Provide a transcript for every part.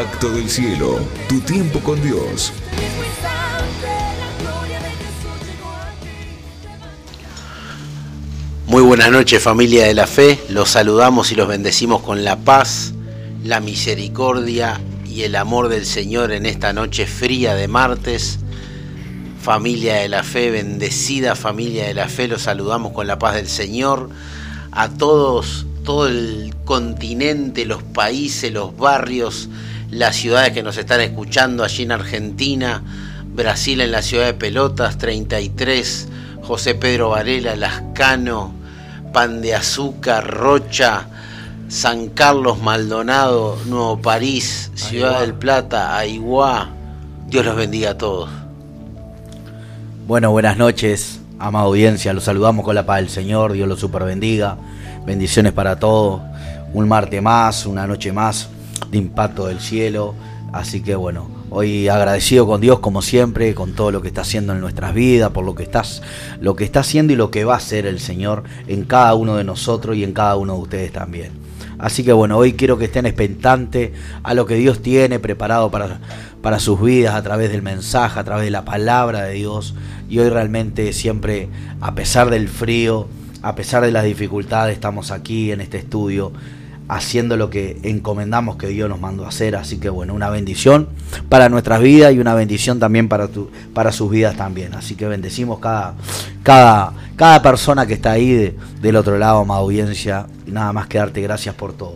Acto del cielo, tu tiempo con Dios. Muy buenas noches, familia de la fe. Los saludamos y los bendecimos con la paz, la misericordia y el amor del Señor en esta noche fría de martes. Familia de la fe, bendecida familia de la fe, los saludamos con la paz del Señor. A todos, todo el continente, los países, los barrios, las ciudades que nos están escuchando allí en Argentina, Brasil en la ciudad de Pelotas, 33, José Pedro Varela, Lascano, Pan de Azúcar, Rocha, San Carlos, Maldonado, Nuevo París, Ciudad del Plata, Aiguá. Dios los bendiga a todos. Bueno, buenas noches, amada audiencia, los saludamos con la paz del Señor, Dios los super bendiga, bendiciones para todos, un martes más, una noche más de impacto del cielo, así que bueno, hoy agradecido con Dios como siempre, con todo lo que está haciendo en nuestras vidas, por lo que está haciendo y lo que va a hacer el Señor en cada uno de nosotros y en cada uno de ustedes también. Así que bueno, hoy quiero que estén expectantes a lo que Dios tiene preparado para sus vidas a través del mensaje, a través de la palabra de Dios. Y hoy realmente siempre, a pesar del frío, a pesar de las dificultades, estamos aquí en este estudio haciendo lo que encomendamos que Dios nos mandó a hacer. Así que bueno, una bendición para nuestras vidas y una bendición también para sus vidas también. Así que bendecimos cada persona que está ahí del otro lado, amada audiencia. Y nada más que darte gracias por todo.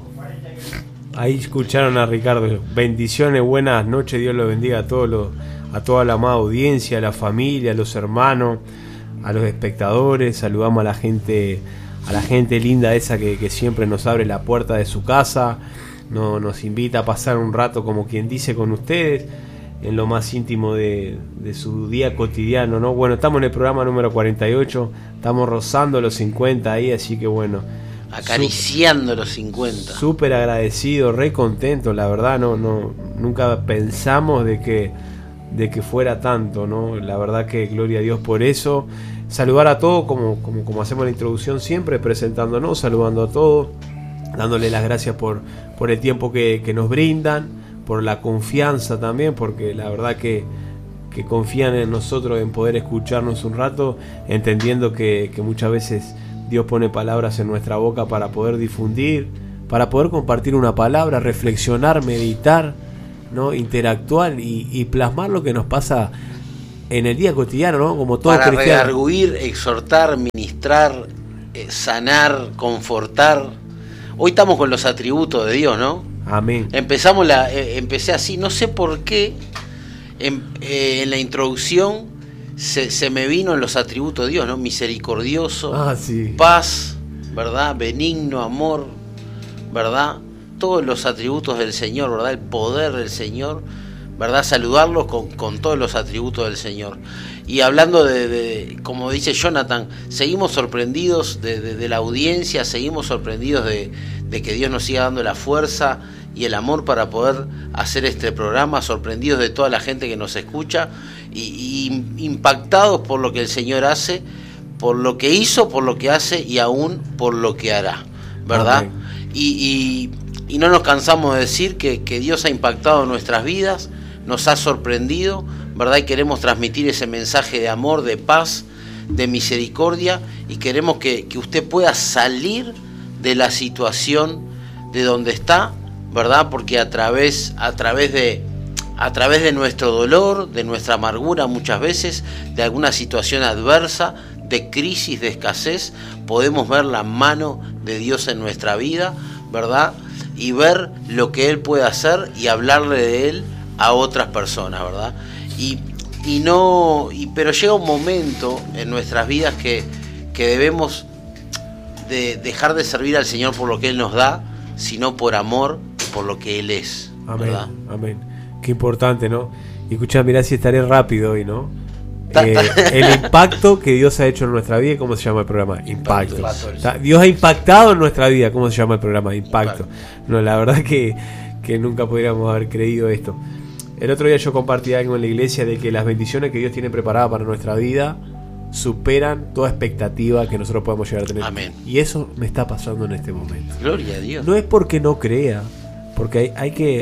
Ahí escucharon a Ricardo. Bendiciones, buenas noches, Dios los bendiga a toda la amada audiencia, a la familia, a los hermanos, a los espectadores. Saludamos a la gente linda esa que siempre nos abre la puerta de su casa, nos invita a pasar un rato, como quien dice, con ustedes en lo más íntimo de su día cotidiano, ¿no? Bueno, estamos en el programa número 48, estamos rozando los 50 ahí, así que bueno, acariciando los 50. Súper agradecido, re contento, la verdad, nunca pensamos de que fuera tanto, ¿no? La verdad que gloria a Dios por eso. Saludar a todos, como hacemos la introducción siempre, presentándonos, saludando a todos, dándole las gracias por el tiempo que nos brindan, por la confianza también, porque la verdad que confían en nosotros, en poder escucharnos un rato, entendiendo que muchas veces Dios pone palabras en nuestra boca para poder difundir, para poder compartir una palabra, reflexionar, meditar, ¿no? Interactuar y plasmar lo que nos pasa en el día cotidiano, ¿no? Como todo para cristiano. Para redarguir, exhortar, ministrar, sanar, confortar. Hoy estamos con los atributos de Dios, ¿no? Amén. Empecé así, no sé por qué en la introducción se me vino en los atributos de Dios, ¿no? Misericordioso, sí. Paz, ¿verdad? Benigno, amor, ¿verdad? Todos los atributos del Señor, ¿verdad? El poder del Señor, ¿verdad? Saludarlos con todos los atributos del Señor. Y hablando de como dice Jonathan, seguimos sorprendidos de la audiencia, seguimos sorprendidos de que Dios nos siga dando la fuerza y el amor para poder hacer este programa, sorprendidos de toda la gente que nos escucha y impactados por lo que el Señor hace, por lo que hizo, por lo que hace y aún por lo que hará, ¿verdad? Y no nos cansamos de decir que Dios ha impactado nuestras vidas, nos ha sorprendido, ¿verdad? Y queremos transmitir ese mensaje de amor, de paz, de misericordia, y queremos que usted pueda salir de la situación de donde está, ¿verdad? Porque a través de nuestro dolor, de nuestra amargura muchas veces, de alguna situación adversa, de crisis, de escasez, podemos ver la mano de Dios en nuestra vida, ¿verdad? Y ver lo que Él puede hacer y hablarle de Él a otras personas, ¿verdad? Pero llega un momento en nuestras vidas que debemos de dejar de servir al Señor por lo que Él nos da, sino por amor, por lo que Él es, ¿verdad? Amén. Qué importante, ¿no? Y escuchá, mirá si estaré rápido hoy, ¿no? El impacto que Dios ha hecho en nuestra vida. ¿Cómo se llama el programa? Impacto. Dios ha impactado en nuestra vida. ¿Cómo se llama el programa? Impacto. No, la verdad que nunca podríamos haber creído esto. El otro día yo compartí algo en la iglesia de que las bendiciones que Dios tiene preparadas para nuestra vida superan toda expectativa que nosotros podemos llegar a tener. Amén. Y eso me está pasando en este momento. Gloria a Dios. No es porque no crea, porque hay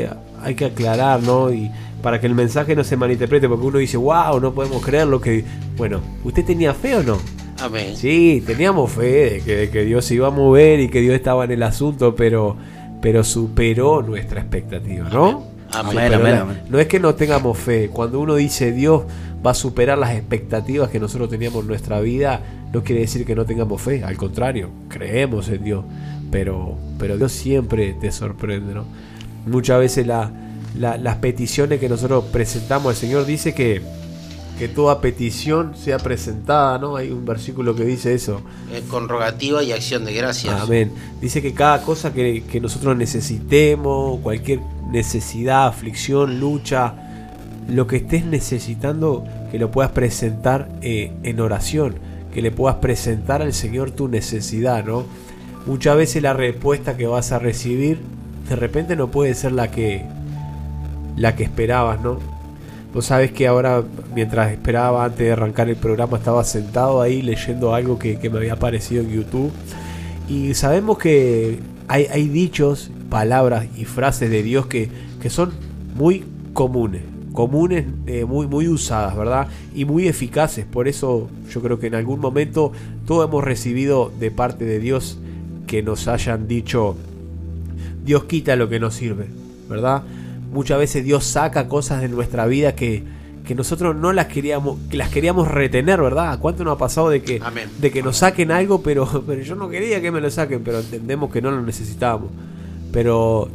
hay que aclarar, ¿no? Y para que el mensaje no se malinterprete, porque uno dice, wow, no podemos creer lo que... Bueno, ¿usted tenía fe o no? Amén. Sí, teníamos fe de que Dios se iba a mover y que Dios estaba en el asunto, pero superó nuestra expectativa, ¿no? Amén. Amén. No es que no tengamos fe. Cuando uno dice Dios va a superar las expectativas que nosotros teníamos en nuestra vida, no quiere decir que no tengamos fe. Al contrario, creemos en Dios. Pero Dios siempre te sorprende, ¿no? Muchas veces las peticiones que nosotros presentamos al Señor dice que toda petición sea presentada, ¿no? Hay un versículo que dice eso. Con rogativa y acción de gracias. Amén. Dice que cada cosa que nosotros necesitemos, cualquier necesidad, aflicción, lucha, lo que estés necesitando, que lo puedas presentar en oración, que le puedas presentar al Señor tu necesidad, ¿no? Muchas veces la respuesta que vas a recibir de repente no puede ser la que esperabas, ¿no? Vos sabés que ahora, mientras esperaba antes de arrancar el programa, estaba sentado ahí leyendo algo que me había aparecido en YouTube. Y sabemos que hay dichos, palabras y frases de Dios que son muy comunes, muy usadas, ¿verdad? Y muy eficaces. Por eso yo creo que en algún momento todos hemos recibido de parte de Dios que nos hayan dicho: Dios quita lo que no sirve, ¿verdad? Muchas veces Dios saca cosas de nuestra vida que nosotros no las queríamos, que las queríamos retener, ¿verdad? ¿Cuánto nos ha pasado de que nos saquen algo, pero yo no quería que me lo saquen, pero entendemos que no lo necesitábamos? Pero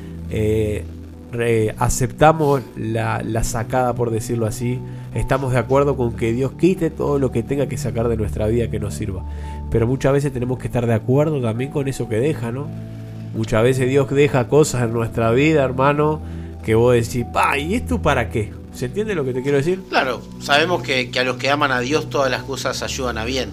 aceptamos la sacada, por decirlo así. Estamos de acuerdo con que Dios quite todo lo que tenga que sacar de nuestra vida que nos sirva. Pero muchas veces tenemos que estar de acuerdo también con eso que deja, ¿no? Muchas veces Dios deja cosas en nuestra vida, hermano, que vos decís, ¿y esto para qué? ¿Se entiende lo que te quiero decir? Claro, sabemos que a los que aman a Dios todas las cosas ayudan a bien.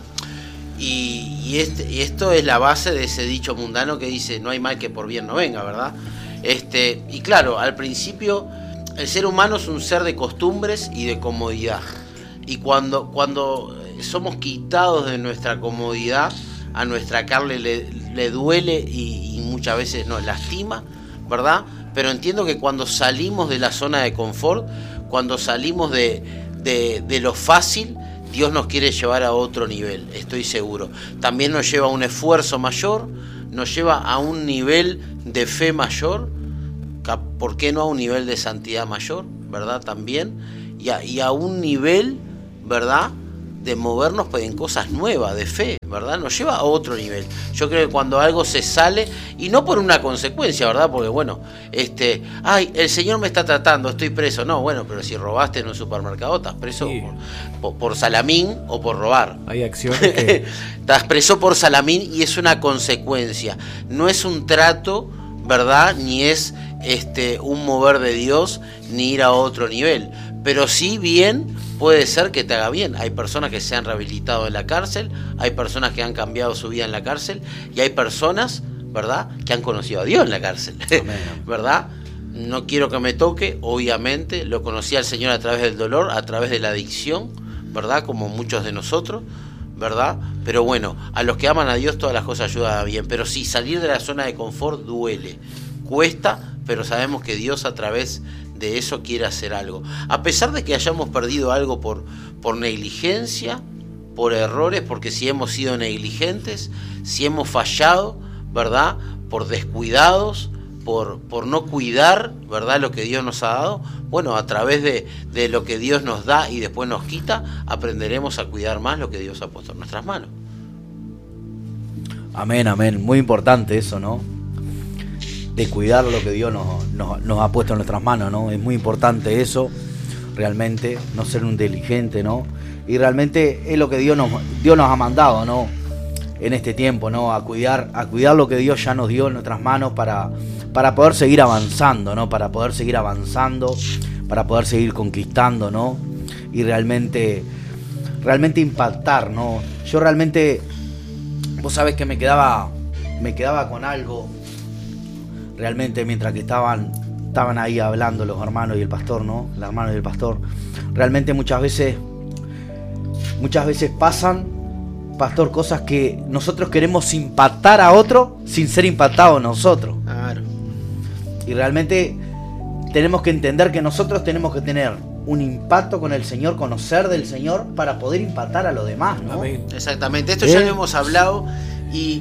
Y esto es la base de ese dicho mundano que dice: no hay mal que por bien no venga, ¿verdad? Y claro, al principio el ser humano es un ser de costumbres y de comodidad. Y cuando somos quitados de nuestra comodidad, a nuestra carne le duele y muchas veces nos lastima, ¿verdad? Pero entiendo que cuando salimos de la zona de confort, cuando salimos de lo fácil, Dios nos quiere llevar a otro nivel, estoy seguro. También nos lleva a un esfuerzo mayor, nos lleva a un nivel de fe mayor, ¿por qué no a un nivel de santidad mayor, verdad? También, y a un nivel, ¿verdad?, de movernos en cosas nuevas, de fe, ¿verdad? Nos lleva a otro nivel. Yo creo que cuando algo se sale, y no por una consecuencia, ¿verdad? Porque bueno, el Señor me está tratando, estoy preso. No, bueno, pero si robaste en un supermercado, estás preso sí, por salamín o por robar. Hay acciones que... Estás preso por salamín y es una consecuencia. No es un trato, ¿verdad? Ni es un mover de Dios, ni ir a otro nivel. Pero sí bien puede ser que te haga bien. Hay personas que se han rehabilitado en la cárcel, hay personas que han cambiado su vida en la cárcel, y hay personas, ¿verdad?, que han conocido a Dios en la cárcel. ¿Verdad? No quiero que me toque, obviamente, lo conocí al Señor a través del dolor, a través de la adicción, ¿verdad?, como muchos de nosotros, ¿verdad? Pero bueno, a los que aman a Dios todas las cosas ayudan a bien. Pero sí, salir de la zona de confort duele, cuesta, pero sabemos que Dios a través de eso quiere hacer algo. A pesar de que hayamos perdido algo por negligencia, por errores, porque si hemos sido negligentes, si hemos fallado, ¿verdad?, por descuidados, por no cuidar, ¿verdad?, lo que Dios nos ha dado, bueno, a través de lo que Dios nos da y después nos quita, aprenderemos a cuidar más lo que Dios ha puesto en nuestras manos. Amén, amén. Muy importante eso, ¿no? De cuidar lo que Dios nos ha puesto en nuestras manos, ¿no? Es muy importante eso, realmente, no ser un diligente, ¿no? Y realmente es lo que Dios nos ha mandado, ¿no? En este tiempo, ¿no? A cuidar lo que Dios ya nos dio en nuestras manos para poder seguir avanzando, ¿no? Para poder seguir avanzando, para poder seguir conquistando, ¿no? Y realmente impactar, ¿no? Yo realmente, vos sabés que me quedaba con algo. Realmente mientras que estaban ahí hablando los hermanos y el pastor, ¿no? Los hermanos y el pastor. Realmente muchas veces pasan, pastor, cosas que nosotros queremos impactar a otro sin ser impactados nosotros. Claro. Y realmente tenemos que entender que nosotros tenemos que tener un impacto con el Señor, conocer del Señor para poder impactar a los demás, ¿no? Amén. Exactamente, esto ya lo hemos hablado y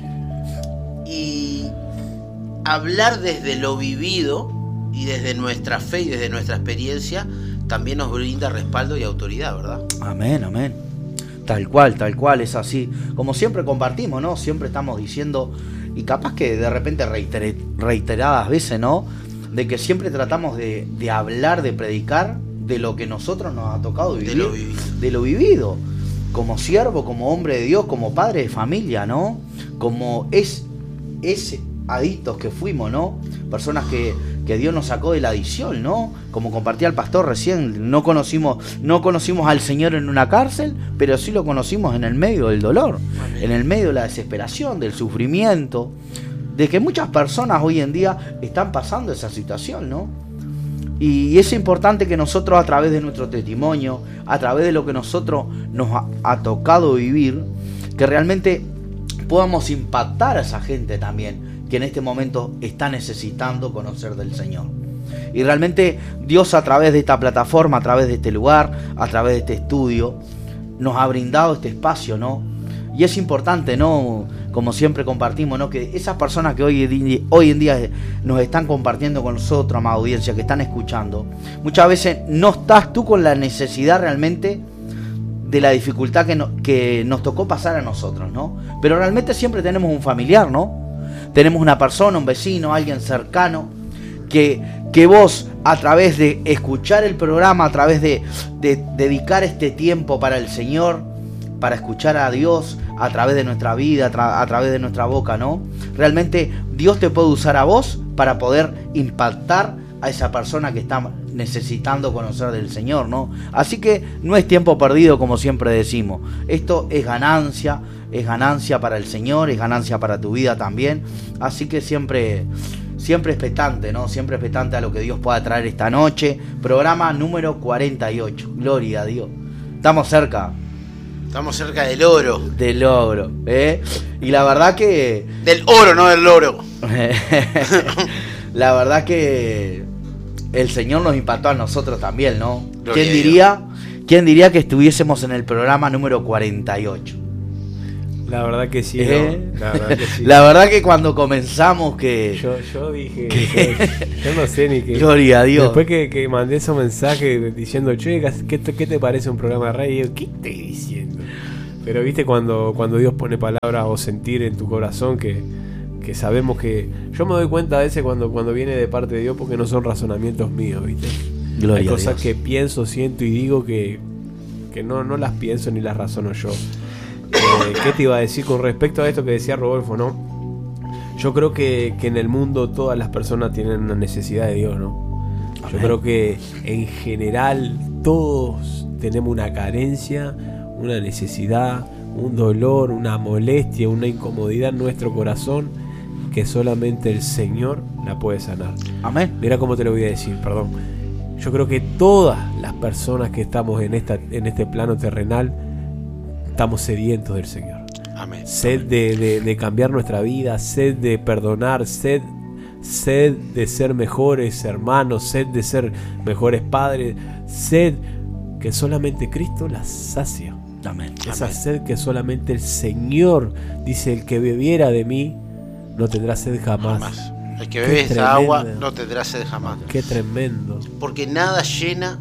hablar desde lo vivido y desde nuestra fe y desde nuestra experiencia también nos brinda respaldo y autoridad, ¿verdad? Amén, amén. Tal cual, es así. Como siempre compartimos, ¿no? Siempre estamos diciendo, y capaz que de repente reiteradas veces, ¿no? De que siempre tratamos de hablar, de predicar de lo que nosotros nos ha tocado vivir. De lo vivido. Como siervo, como hombre de Dios, como padre de familia, ¿no? Como adictos que fuimos, ¿no? Personas que Dios nos sacó de la adicción, ¿no? Como compartía el pastor recién, no conocimos al Señor en una cárcel, pero sí lo conocimos en el medio del dolor, en el medio de la desesperación, del sufrimiento, de que muchas personas hoy en día están pasando esa situación, ¿no? Y es importante que nosotros, a través de nuestro testimonio, a través de lo que nosotros nos ha tocado vivir, que realmente podamos impactar a esa gente también, que en este momento está necesitando conocer del Señor. Y realmente Dios, a través de esta plataforma, a través de este lugar, a través de este estudio, nos ha brindado este espacio, ¿no? Y es importante, ¿no? Como siempre compartimos, ¿no? Que esas personas que hoy en día nos están compartiendo con nosotros, amada audiencia, que están escuchando, muchas veces no estás tú con la necesidad realmente de la dificultad que nos tocó pasar a nosotros, ¿no? Pero realmente siempre tenemos un familiar, ¿no? Tenemos una persona, un vecino, alguien cercano, que vos, a través de escuchar el programa, a través de dedicar este tiempo para el Señor, para escuchar a Dios a través de nuestra vida, a través de nuestra boca, ¿no? Realmente Dios te puede usar a vos para poder impactar a esa persona que está necesitando conocer del Señor, ¿no? Así que no es tiempo perdido, como siempre decimos. Esto es ganancia para el Señor, es ganancia para tu vida también. Así que siempre expectante, ¿no? Siempre expectante a lo que Dios pueda traer esta noche. Programa número 48. Gloria a Dios. Estamos cerca del oro. Del oro, ¿eh? Y la verdad que... Del oro, no del loro. La verdad que el Señor nos impactó a nosotros también, ¿no? ¿Quién diría que estuviésemos en el programa número 48? La verdad que sí, ¿no? La verdad que sí. La verdad que cuando comenzamos que... Yo dije... yo no sé ni qué... Gloria a Dios. Después que mandé ese mensaje diciendo, che, ¿qué te parece un programa de radio? Y yo, ¿qué estoy diciendo? Pero viste cuando Dios pone palabras o sentir en tu corazón que sabemos que... Yo me doy cuenta a veces cuando viene de parte de Dios, porque no son razonamientos míos, ¿viste? Gloria Hay a cosas Dios. que pienso, siento y digo que no las pienso ni las razono yo. ¿Qué te iba a decir con respecto a esto que decía Rodolfo, no? Yo creo que en el mundo todas las personas tienen una necesidad de Dios, ¿no? Yo Amén. creo que en general todos tenemos una carencia, una necesidad, un dolor, una molestia, una incomodidad en nuestro corazón que solamente el Señor la puede sanar. Amén. Mira cómo te lo voy a decir, perdón. Yo creo que todas las personas que estamos en este plano terrenal estamos sedientos del Señor. Amén. Sed de cambiar nuestra vida, sed de perdonar, sed de ser mejores hermanos, sed de ser mejores padres, sed que solamente Cristo la sacia. Amén. Esa sed que solamente el Señor dice: el que bebiera de mí no tendrá sed jamás. El que bebe esta agua no tendrá sed jamás. Qué tremendo. Porque nada llena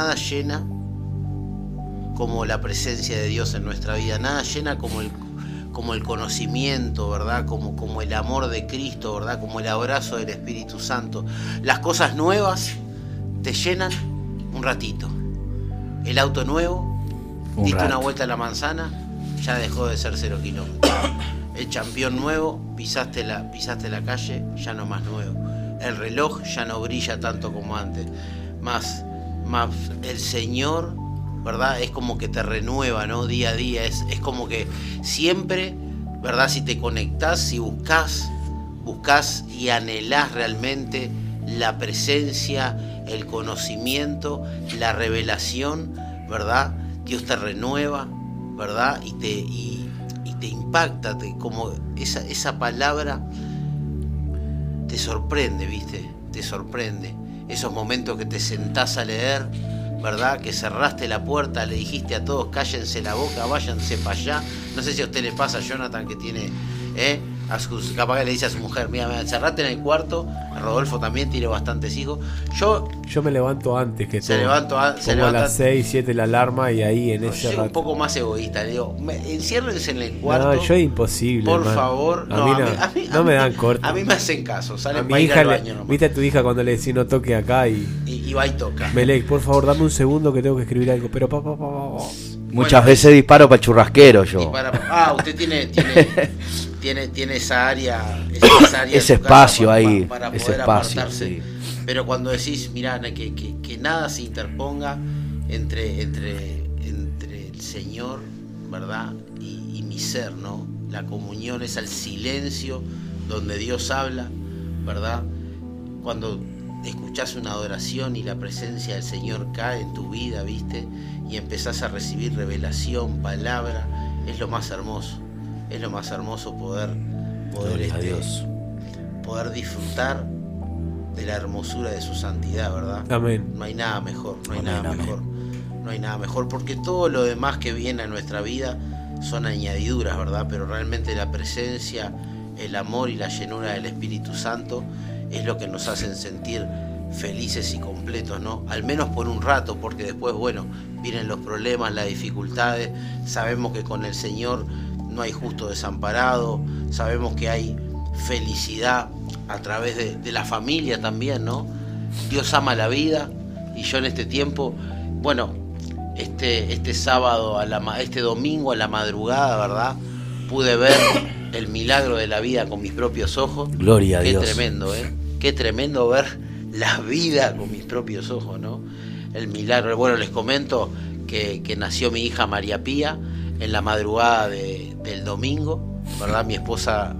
como la presencia de Dios en nuestra vida, nada llena como el conocimiento, ¿verdad? Como el amor de Cristo, ¿verdad? Como el abrazo del Espíritu Santo. Las cosas nuevas te llenan un ratito. El auto nuevo, diste una vuelta a la manzana, ya dejó de ser 0 kilómetros. El champión nuevo, pisaste la calle, ya no más nuevo. El reloj ya no brilla tanto como antes. Más el Señor, ¿verdad? Es como que te renueva, ¿no? Día a día. Es como que siempre, ¿verdad? Si te conectás, si buscas y anhelás realmente la presencia, el conocimiento, la revelación, ¿verdad? Dios te renueva, ¿verdad? Y te impacta, como esa palabra te sorprende, ¿viste? Te sorprende. esos momentos que te sentás a leer, ¿verdad? Que cerraste la puerta, le dijiste a todos cállense la boca, váyanse para allá. No sé si a usted le pasa, Jonathan, que tiene, capaz que le dice a su mujer, mira, cerrate en el cuarto. A Rodolfo también tiene bastantes hijos. Yo me levanto antes que se todo. Se Pongo a levanta las 6, 7 la alarma y ahí en ese yo soy rato. un poco más egoísta, le digo, enciérrense en el cuarto. No, yo es imposible. Por hermano. favor, a mí no me dan corte. A mí me hacen caso, A salen mi para ir hija al baño nomás. viste a tu hija cuando le decís no toque acá Y va y toca. Melec, por favor, dame un segundo que tengo que escribir algo. Pero Muchas veces disparo para el churrasquero yo. Usted tiene esa área, ese espacio ahí, para ese poder espacio, apartarse. sí. Pero cuando decís, mirá, que nada se interponga entre el Señor, ¿verdad? Y mi ser, ¿no? La comunión es el silencio donde Dios habla, ¿verdad? Cuando escuchás una adoración y la presencia del Señor cae en tu vida, ¿viste? Y empezás a recibir revelación, palabra, es lo más hermoso. Es lo más hermoso poder disfrutar de la hermosura de su santidad, ¿verdad? Amén. No hay nada mejor, Amén, no hay nada mejor, porque todo lo demás que viene a nuestra vida son añadiduras, ¿verdad? Pero realmente la presencia, el amor y la llenura del Espíritu Santo es lo que nos hacen sentir felices y completos, ¿no? Al menos por un rato, porque después, bueno, vienen los problemas, las dificultades. Sabemos que con el Señor no hay justo desamparado, sabemos que hay felicidad a través de la familia también, ¿no? Dios ama la vida, y yo en este tiempo, bueno, este sábado, este domingo a la madrugada, ¿verdad? Pude ver el milagro de la vida con mis propios ojos. Gloria a Dios. Qué tremendo, qué tremendo ver la vida con mis propios ojos, ¿no? El milagro. Bueno, les comento que nació mi hija María Pía en la madrugada del domingo, ¿verdad? Mi esposa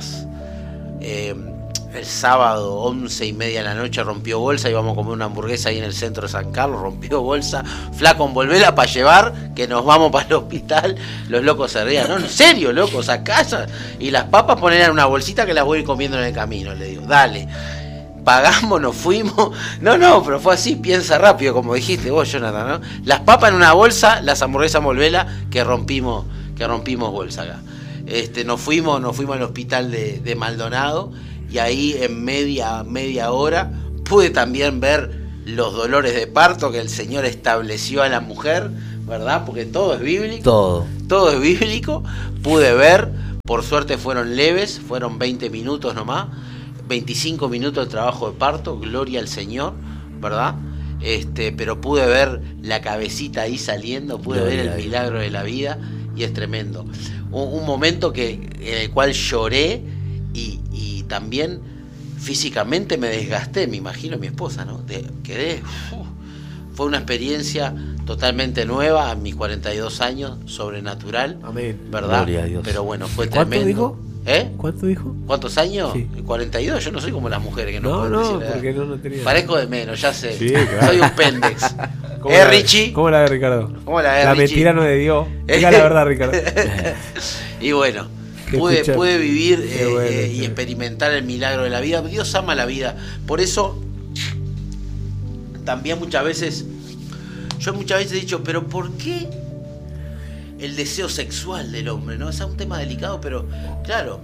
el sábado 11:30 de la noche rompió bolsa, íbamos a comer una hamburguesa ahí en el centro de San Carlos, rompió bolsa, flaco, volvela para llevar, que nos vamos para el hospital. Los locos se reían, no, en serio, locos, a casa, y las papas poner en una bolsita que las voy a ir comiendo en el camino, le digo, dale. Pagamos, nos fuimos. No, pero fue así, piensa rápido, como dijiste vos, Jonathan, ¿no? Las papas en una bolsa, las hamburguesas volvela, que rompimos bolsa acá. Nos fuimos al hospital de Maldonado, y ahí en media hora pude también ver los dolores de parto que el Señor estableció a la mujer, ¿verdad? Porque todo es bíblico. Todo es bíblico. Pude ver, por suerte fueron leves, fueron 20 minutos nomás. 25 minutos de trabajo de parto, gloria al Señor, ¿verdad? Pero pude ver la cabecita ahí saliendo, pude ver el milagro de la vida, y es tremendo. Un momento en el cual lloré y también físicamente me desgasté, me imagino mi esposa, ¿no? Fue una experiencia totalmente nueva a mis 42 años, sobrenatural. Amén. ¿Verdad? Gloria a Dios. Pero bueno, fue ¿Cuánto tremendo. dijo? ¿Cuánto dijo? ¿Cuántos años? Sí. 42, yo no soy como las mujeres que no pueden No, decir la edad. porque no tenía. Parezco de menos, ya sé. Sí, claro. Soy un pendex. Richie? ¿Cómo la de Ricardo? ¿Cómo la de La Richie? mentira no es de Dios. Diga la verdad, Ricardo. Y bueno, pude vivir y experimentar el milagro de la vida. Dios ama la vida. Por eso, también muchas veces he dicho, pero ¿por qué el deseo sexual del hombre, ¿no? Es un tema delicado, pero claro,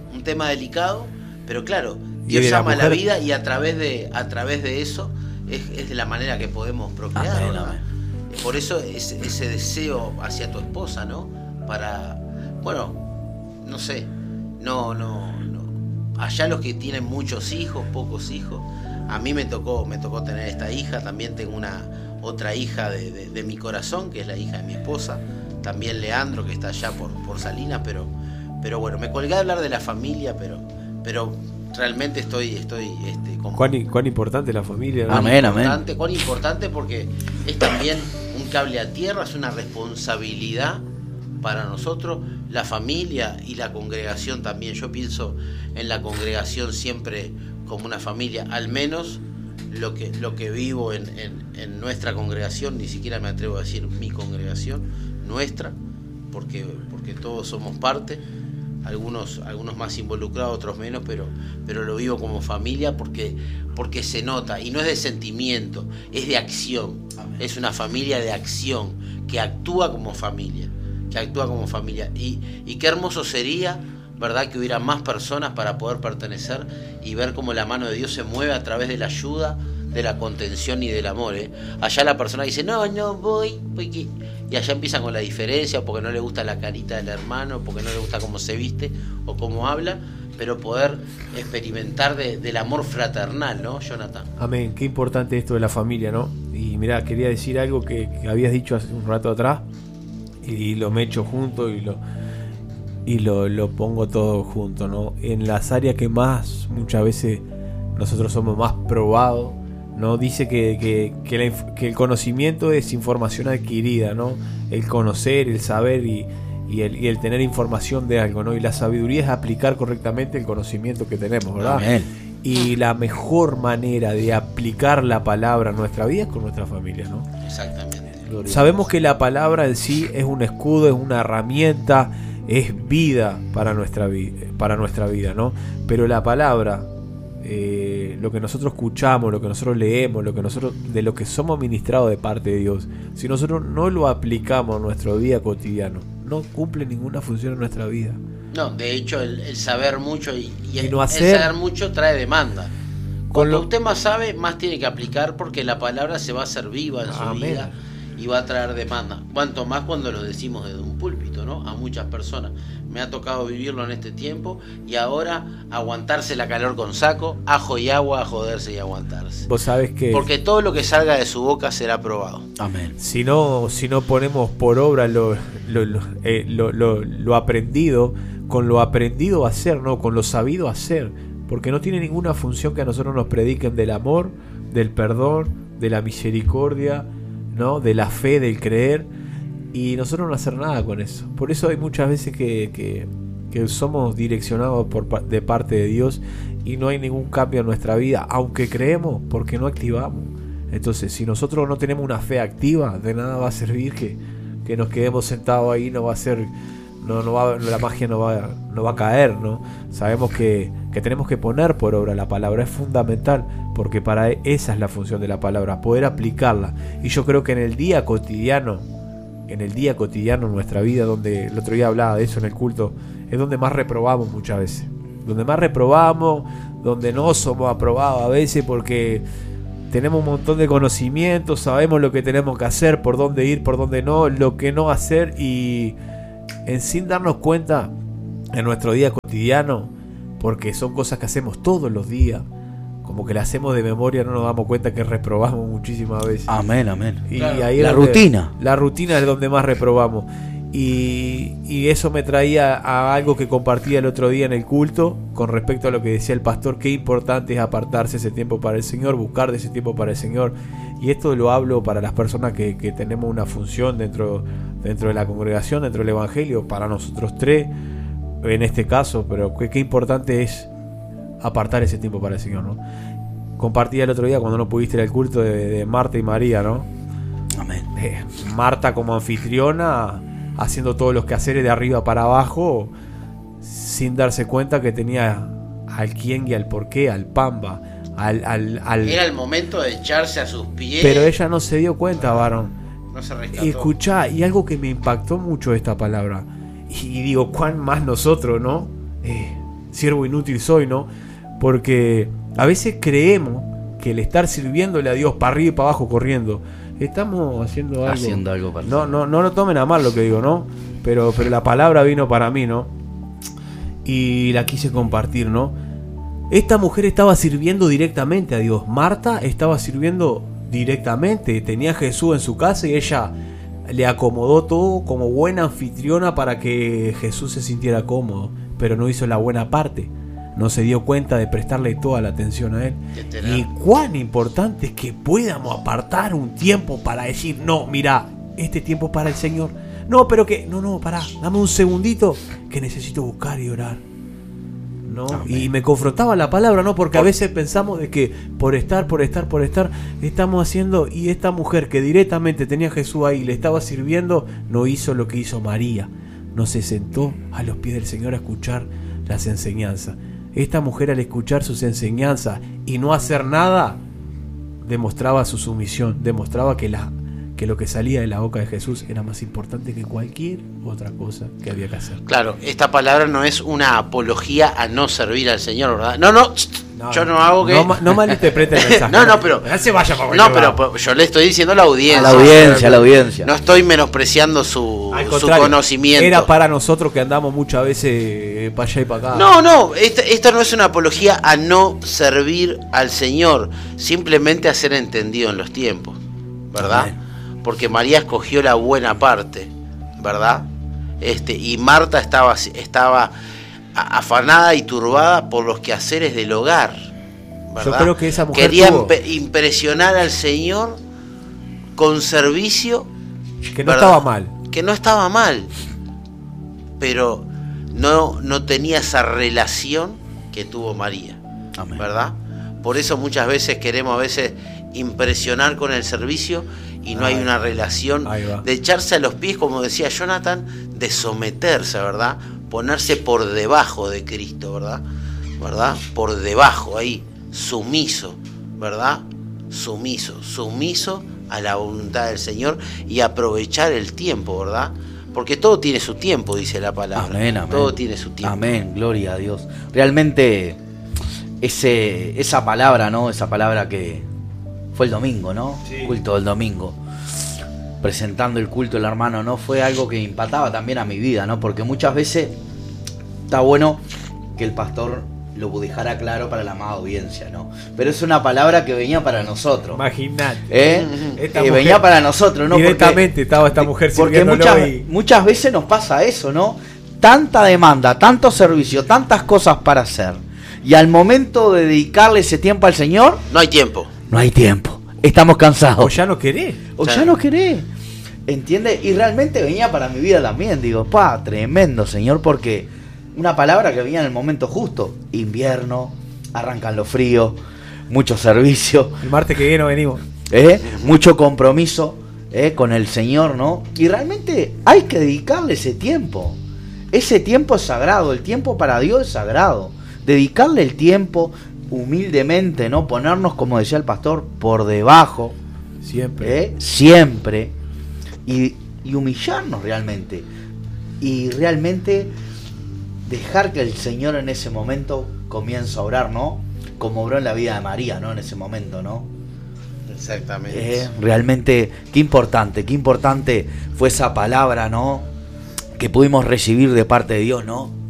Dios ama la vida, y a través de eso es de la manera que podemos procrear, amén, ¿verdad? amén. Por eso ese deseo hacia tu esposa, ¿no? Para, bueno, no sé, no. Allá los que tienen muchos hijos, pocos hijos, a mí me tocó tener esta hija. También tengo otra hija de mi corazón, que es la hija de mi esposa. También Leandro, que está allá por Salinas, pero bueno, me colgué a hablar de la familia, pero realmente estoy como... ¿Cuán importante la familia, ¿no? Amén. Cuán importante, porque es también un cable a tierra, es una responsabilidad para nosotros, la familia y la congregación también. Yo pienso en la congregación siempre como una familia, al menos lo que vivo en nuestra congregación. Ni siquiera me atrevo a decir mi congregación, nuestra, porque todos somos parte, algunos más involucrados, otros menos, pero lo vivo como familia porque se nota, y no es de sentimiento, es de acción. Amén. Es una familia de acción que actúa como familia, y qué hermoso sería, ¿verdad?, que hubiera más personas para poder pertenecer y ver cómo la mano de Dios se mueve a través de la ayuda, de la contención y del amor. Allá la persona dice, no voy, y allá empiezan con la diferencia, porque no le gusta la carita del hermano, porque no le gusta cómo se viste o cómo habla, pero poder experimentar del amor fraternal, ¿no, Jonathan? Amén, qué importante esto de la familia, ¿no? Y mirá, quería decir algo que habías dicho hace un rato atrás, y lo me echo junto y lo pongo todo junto, ¿no? En las áreas que más, muchas veces, nosotros somos más probados, ¿no? Dice que el conocimiento es información adquirida, ¿no? El conocer, el saber y el tener información de algo, ¿no? Y la sabiduría es aplicar correctamente el conocimiento que tenemos, ¿verdad? Amén. Y la mejor manera de aplicar la palabra a nuestra vida es con nuestra familia, ¿no? Exactamente. Sabemos que la palabra en sí es un escudo, es una herramienta, es vida para nuestra vida, ¿no? Pero la palabra, lo que nosotros escuchamos, lo que nosotros leemos, de lo que somos ministrados de parte de Dios, si nosotros no lo aplicamos a nuestro día cotidiano, no cumple ninguna función en nuestra vida. No, de hecho el saber mucho y no hacer, el saber mucho trae demanda. Cuando usted más sabe, más tiene que aplicar, porque la palabra se va a hacer viva en su vida y va a traer demanda. Cuanto más cuando lo decimos desde un púlpito, ¿no? A muchas personas. Me ha tocado vivirlo en este tiempo, y ahora aguantarse la calor con saco, ajo y agua, a joderse y aguantarse. Vos sabés que, porque todo lo que salga de su boca será probado. Amén. Si no ponemos por obra lo aprendido, con lo aprendido a hacer, ¿no? Con lo sabido a hacer, porque no tiene ninguna función que a nosotros nos prediquen del amor, del perdón, de la misericordia, ¿no? De la fe, del creer, y nosotros no hacer nada con eso. Por eso hay muchas veces que somos direccionados de parte de Dios y no hay ningún cambio en nuestra vida, aunque creemos, porque no activamos. Entonces, si nosotros no tenemos una fe activa, de nada va a servir que nos quedemos sentados ahí. No va a ser, la magia no va a caer, ¿no? Sabemos que tenemos que poner por obra la palabra, es fundamental, porque esa es la función de la palabra, poder aplicarla. Y yo creo que en el día cotidiano en nuestra vida, donde el otro día hablaba de eso en el culto, es donde más reprobamos muchas veces, donde no somos aprobados a veces, porque tenemos un montón de conocimientos, sabemos lo que tenemos que hacer, por dónde ir, por dónde no, lo que no hacer, y sin darnos cuenta en nuestro día cotidiano, porque son cosas que hacemos todos los días, como que la hacemos de memoria, no nos damos cuenta que reprobamos muchísimas veces. Amén. Y claro, ahí la rutina es donde más reprobamos. Y eso me traía a algo que compartía el otro día en el culto, con respecto a lo que decía el pastor, qué importante es apartarse ese tiempo para el Señor, buscar de ese tiempo para el Señor. Y esto lo hablo para las personas que tenemos una función dentro de la congregación, dentro del Evangelio, para nosotros tres en este caso, pero qué importante es apartar ese tiempo para el Señor, ¿no? Compartía el otro día, cuando no pudiste ir al culto, de Marta y María, ¿no? Amén. Marta como anfitriona, haciendo todos los quehaceres de arriba para abajo, sin darse cuenta que tenía al quién y al por qué, al pamba, Era el momento de echarse a sus pies. Pero ella no se dio cuenta, varón. No se rescató. Y escuchá, y algo que me impactó mucho esta palabra, y digo, cuán más nosotros, ¿no? Siervo inútil soy, ¿no? Porque a veces creemos que el estar sirviéndole a Dios para arriba y para abajo corriendo, estamos haciendo algo para no lo tomen a mal lo que digo, ¿no? Pero la palabra vino para mí, ¿no? Y la quise compartir, ¿no? Esta mujer estaba sirviendo directamente a Dios. Marta estaba sirviendo directamente. Tenía a Jesús en su casa y ella le acomodó todo como buena anfitriona para que Jesús se sintiera cómodo, pero no hizo la buena parte. No se dio cuenta de prestarle toda la atención a él. Y cuán importante es que podamos apartar un tiempo para decir, no, mira, este tiempo es para el Señor. No, pero que, no, pará, dame un segundito que necesito buscar y orar, ¿no? Y me confrontaba la palabra, ¿no? Porque a veces pensamos de que por estar, estamos haciendo, y esta mujer que directamente tenía a Jesús ahí, le estaba sirviendo, no hizo lo que hizo María. no se sentó a los pies del Señor a escuchar las enseñanzas. Esta mujer, al escuchar sus enseñanzas y no hacer nada, demostraba su sumisión, demostraba que lo que salía de la boca de Jesús era más importante que cualquier otra cosa que había que hacer. Claro, esta palabra no es una apología a no servir al Señor, ¿verdad? No, yo no hago que... No malinterprete el mensaje. No, pero... Se vaya para no, pero yo le estoy diciendo a la audiencia. A la audiencia. No estoy menospreciando su conocimiento. Era para nosotros que andamos muchas veces para allá y para acá. No, esto no es una apología a no servir al Señor, simplemente a ser entendido en los tiempos, ¿verdad? Amén. Porque María escogió la buena parte, ¿verdad? Y Marta estaba afanada y turbada por los quehaceres del hogar, ¿verdad? Yo creo que esa mujer quería impresionar al Señor con servicio, que no ¿verdad? estaba mal. Que no estaba mal, pero no tenía esa relación que tuvo María. Amén. ¿Verdad? Por eso muchas veces queremos impresionar con el servicio y no hay una relación de echarse a los pies, como decía Jonathan, de someterse, ¿verdad? Ponerse por debajo de Cristo, ¿verdad? Por debajo, ahí, sumiso, ¿verdad? Sumiso a la voluntad del Señor y aprovechar el tiempo, ¿verdad? Porque todo tiene su tiempo, dice la palabra. Amén. Todo tiene su tiempo. Amén, gloria a Dios. Realmente esa palabra, ¿no? Esa palabra que fue el domingo, ¿no? Sí. Culto del domingo. Presentando el culto del hermano, ¿no? Fue algo que impactaba también a mi vida, ¿no? Porque muchas veces está bueno que el pastor lo dejara claro para la amada audiencia, ¿no? Pero es una palabra que venía para nosotros. Imagínate. Venía para nosotros, ¿no? Directamente estaba esta mujer sirviéndolo. Porque muchas veces nos pasa eso, ¿no? Tanta demanda, tanto servicio, tantas cosas para hacer. Y al momento de dedicarle ese tiempo al Señor, no hay tiempo. No hay tiempo. Estamos cansados. O ya no querés. Ya no querés. ¿Entiendes? Y realmente venía para mi vida también. Digo, tremendo, Señor, porque una palabra que venía en el momento justo. Invierno, arrancan los fríos, mucho servicio. El martes que viene venimos. Mucho compromiso con el Señor, ¿no? Y realmente hay que dedicarle ese tiempo. Ese tiempo es sagrado. El tiempo para Dios es sagrado. Dedicarle el tiempo humildemente, ¿no? Ponernos, como decía el pastor, por debajo. Siempre. Y humillarnos realmente. Y realmente dejar que el Señor en ese momento comience a obrar, ¿no? Como obró en la vida de María, ¿no? En ese momento, ¿no? Exactamente. Realmente, qué importante fue esa palabra, ¿no? Que pudimos recibir de parte de Dios, ¿no?